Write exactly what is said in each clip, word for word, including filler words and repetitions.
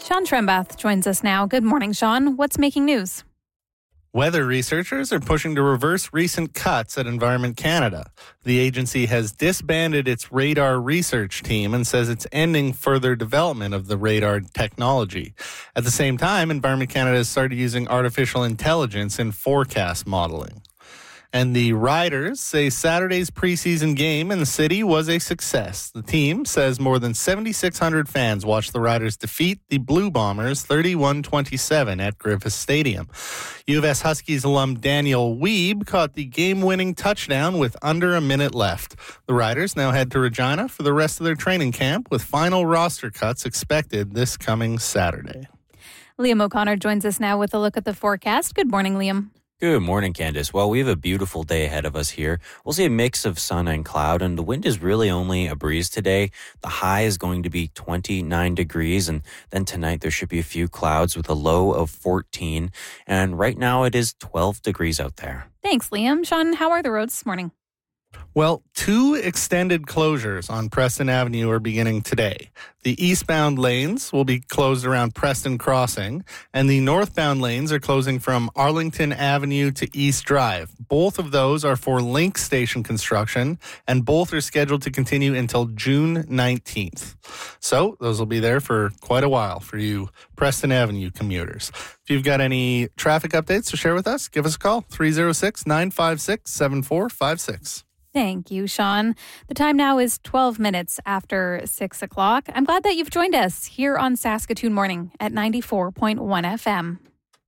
Sean Trembath joins us now. Good morning, Sean. What's making news? Weather researchers are pushing to reverse recent cuts at Environment Canada. The agency has disbanded its radar research team and says it's ending further development of the radar technology. At the same time, Environment Canada has started using artificial intelligence in forecast modeling. And the Riders say Saturday's preseason game in the city was a success. The team says more than seventy-six hundred fans watched the Riders defeat the Blue Bombers thirty-one twenty-seven at Griffith Stadium. U of S Huskies alum Daniel Wiebe caught the game-winning touchdown with under a minute left. The Riders now head to Regina for the rest of their training camp, with final roster cuts expected this coming Saturday. Liam O'Connor joins us now with a look at the forecast. Good morning, Liam. Good morning, Candice. Well, we have a beautiful day ahead of us here. We'll see a mix of sun and cloud, and the wind is really only a breeze today. The high is going to be twenty-nine degrees, and then tonight there should be a few clouds with a low of fourteen. And right now it is twelve degrees out there. Thanks, Liam. Sean, how are the roads this morning? Well, two extended closures on Preston Avenue are beginning today. The eastbound lanes will be closed around Preston Crossing, and the northbound lanes are closing from Arlington Avenue to East Drive. Both of those are for Link Station construction, and both are scheduled to continue until June nineteenth. So those will be there for quite a while for you Preston Avenue commuters. If you've got any traffic updates to share with us, give us a call, three oh six, nine five six, seven four five six. Thank you, Sean. The time now is twelve minutes after six o'clock. I'm glad that you've joined us here on Saskatoon Morning at ninety-four point one F M.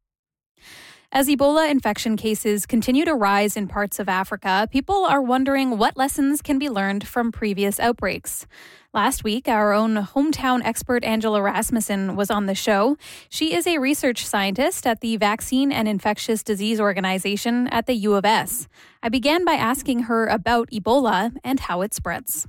As Ebola infection cases continue to rise in parts of Africa, people are wondering what lessons can be learned from previous outbreaks. Last week, our own hometown expert Angela Rasmussen was on the show. She is a research scientist at the Vaccine and Infectious Disease Organization at the U of S. I began by asking her about Ebola and how it spreads.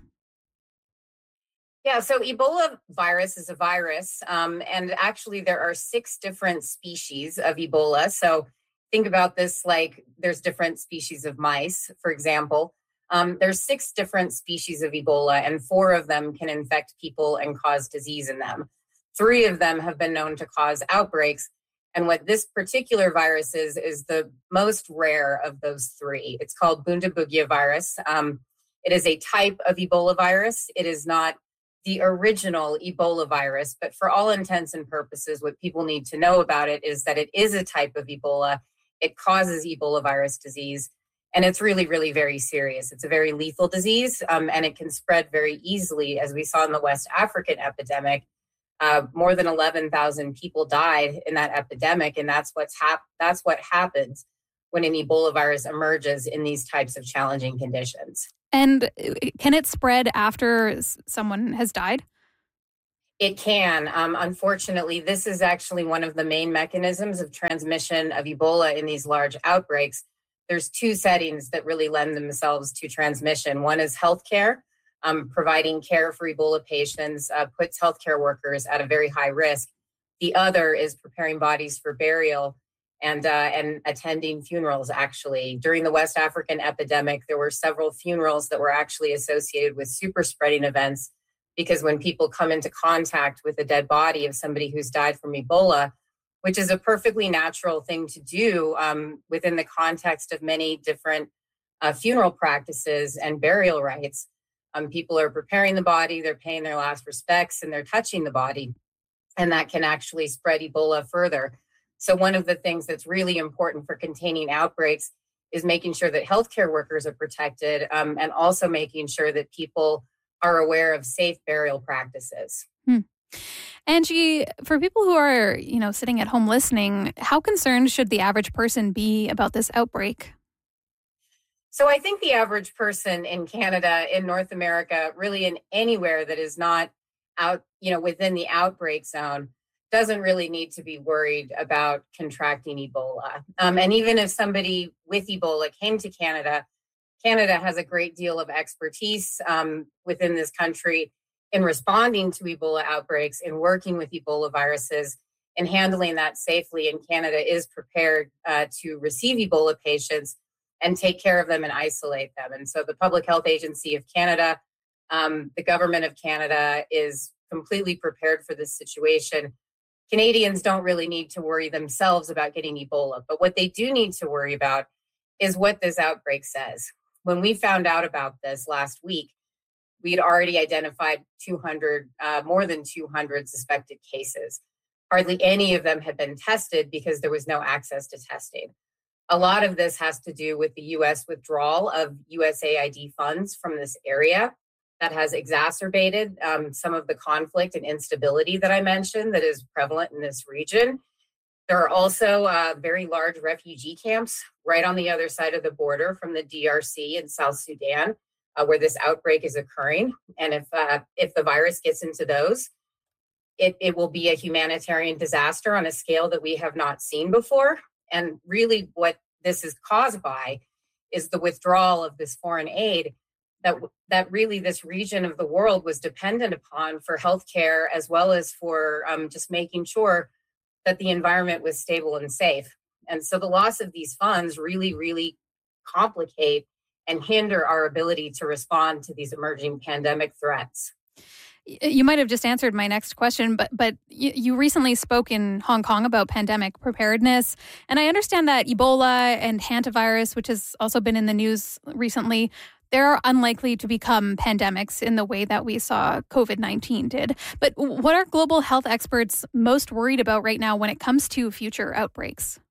Yeah, so Ebola virus is a virus, um, and actually there are six different species of Ebola. So think about this like there's different species of mice, for example. Um, there's six different species of Ebola, and four of them can infect people and cause disease in them. Three of them have been known to cause outbreaks, and what this particular virus is, is the most rare of those three. It's called Bundabugia virus. Um, it is a type of Ebola virus. It is not the original Ebola virus, but for all intents and purposes, what people need to know about it is that it is a type of Ebola. It causes Ebola virus disease, and it's really, really very serious. It's a very lethal disease, um, and it can spread very easily, as we saw in the West African epidemic. Uh, more than eleven thousand people died in that epidemic, and that's what's hap- that's what happens when an Ebola virus emerges in these types of challenging conditions. And can it spread after someone has died? It can. Um, unfortunately, this is actually one of the main mechanisms of transmission of Ebola in these large outbreaks. There's two settings that really lend themselves to transmission. One is healthcare. Um, providing care for Ebola patients uh, puts healthcare workers at a very high risk. The other is preparing bodies for burial and uh, and attending funerals, actually. During the West African epidemic, there were several funerals that were actually associated with super spreading events, because when people come into contact with a dead body of somebody who's died from Ebola, which is a perfectly natural thing to do um, within the context of many different uh, funeral practices and burial rites, um, people are preparing the body, they're paying their last respects, and they're touching the body, and that can actually spread Ebola further. So one of the things that's really important for containing outbreaks is making sure that healthcare workers are protected, um, and also making sure that people are aware of safe burial practices. Hmm. Angie, for people who are, you know, sitting at home listening, how concerned should the average person be about this outbreak? So I think the average person in Canada, in North America, really in anywhere that is not out, you know, within the outbreak zone, doesn't really need to be worried about contracting Ebola. Um, and even if somebody with Ebola came to Canada, Canada has a great deal of expertise um, within this country in responding to Ebola outbreaks, in working with Ebola viruses, and handling that safely. And Canada is prepared uh, to receive Ebola patients and take care of them and isolate them. And so the Public Health Agency of Canada, um, the government of Canada is completely prepared for this situation. Canadians don't really need to worry themselves about getting Ebola. But what they do need to worry about is what this outbreak says. When we found out about this last week, we'd already identified two hundred, uh, more than two hundred suspected cases. Hardly any of them had been tested because there was no access to testing. A lot of this has to do with the U S withdrawal of U S A I D funds from this area that has exacerbated um, some of the conflict and instability that I mentioned that is prevalent in this region. There are also uh, very large refugee camps right on the other side of the border from the D R C and South Sudan, uh, where this outbreak is occurring. And if uh, if the virus gets into those, it, it will be a humanitarian disaster on a scale that we have not seen before. And really what this is caused by is the withdrawal of this foreign aid that that really this region of the world was dependent upon for healthcare, as well as for um, just making sure that the environment was stable and safe. And so the loss of these funds really, really complicate and hinder our ability to respond to these emerging pandemic threats. You might have just answered my next question, but but you, you recently spoke in Hong Kong about pandemic preparedness. And I understand that Ebola and hantavirus, which has also been in the news recently, they're unlikely to become pandemics in the way that we saw COVID nineteen did. But what are global health experts most worried about right now when it comes to future outbreaks?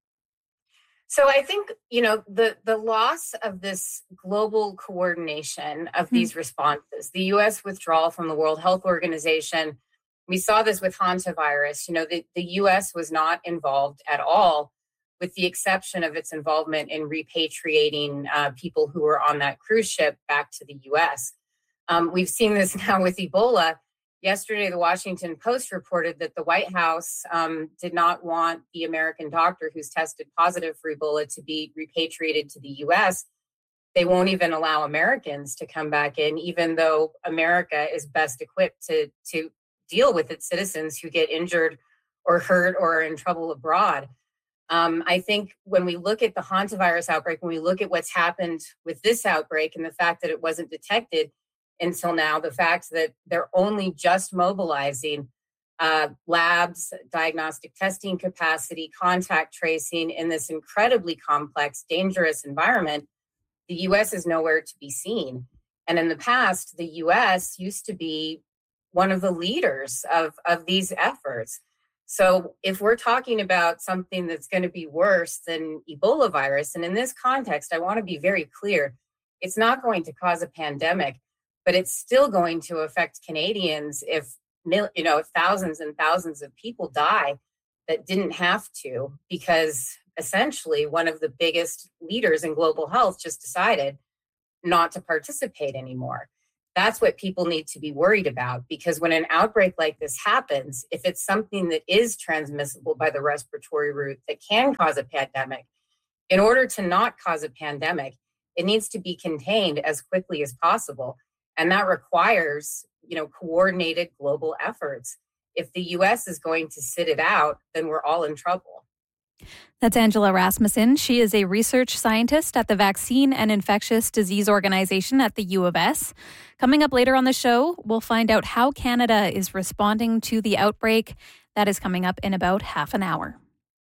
So I think, you know, the, the loss of this global coordination of these mm-hmm. responses, the U S withdrawal from the World Health Organization, we saw this with hantavirus. You know, the, the U S was not involved at all, with the exception of its involvement in repatriating uh, people who were on that cruise ship back to the U S. Um, we've seen this now with Ebola. Yesterday, the Washington Post reported that the White House um, did not want the American doctor who's tested positive for Ebola to be repatriated to the U S. They won't even allow Americans to come back in, even though America is best equipped to, to deal with its citizens who get injured or hurt or are in trouble abroad. Um, I think when we look at the hantavirus outbreak, when we look at what's happened with this outbreak and the fact that it wasn't detected until now, the fact that they're only just mobilizing uh, labs, diagnostic testing capacity, contact tracing in this incredibly complex, dangerous environment, the U S is nowhere to be seen. And in the past, the U S used to be one of the leaders of, of these efforts. So if we're talking about something that's going to be worse than Ebola virus, and in this context, I want to be very clear, it's not going to cause a pandemic, but it's still going to affect Canadians if, you know, if thousands and thousands of people die that didn't have to, because essentially one of the biggest leaders in global health just decided not to participate anymore. That's what people need to be worried about, because when an outbreak like this happens, if it's something that is transmissible by the respiratory route that can cause a pandemic, in order to not cause a pandemic, it needs to be contained as quickly as possible. And that requires, you know, coordinated global efforts. If the U S is going to sit it out, then we're all in trouble. That's Angela Rasmussen. She is a research scientist at the Vaccine and Infectious Disease Organization at the U of S. Coming up later on the show, we'll find out how Canada is responding to the outbreak. That is coming up in about half an hour.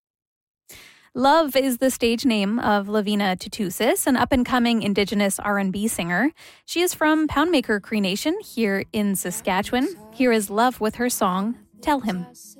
Love is the stage name of Lavina Tutusis, an up-and-coming Indigenous R and B singer. She is from Poundmaker Cree Nation here in Saskatchewan. Here is Love with her song, Tell Him.